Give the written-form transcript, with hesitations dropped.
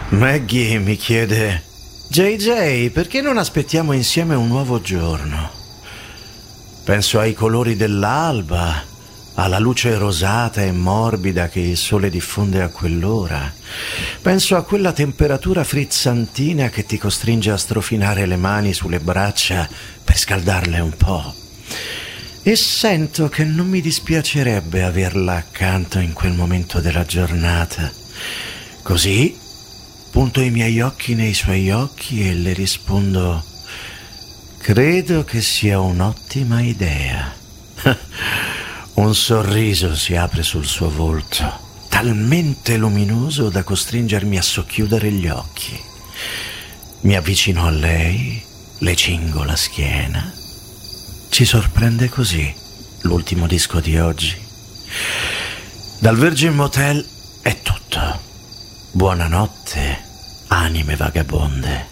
Maggie mi chiede: JJ, perché non aspettiamo insieme un nuovo giorno? Penso ai colori dell'alba, alla luce rosata e morbida che il sole diffonde a quell'ora. Penso a quella temperatura frizzantina che ti costringe a strofinare le mani sulle braccia per scaldarle un po'. E sento che non mi dispiacerebbe averla accanto in quel momento della giornata. Così punto i miei occhi nei suoi occhi e le rispondo: credo che sia un'ottima idea. Un sorriso si apre sul suo volto, talmente luminoso da costringermi a socchiudere gli occhi. Mi avvicino a lei, le cingo la schiena. Ci sorprende così l'ultimo disco di oggi. Dal Virgin Motel è tutto. Buonanotte, anime vagabonde.